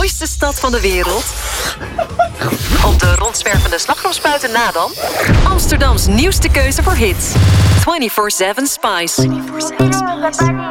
mooiste stad van de wereld? Op de rondzwervende slagroomspuiten na dan? Amsterdams nieuwste keuze voor hits. 24/7 Spice.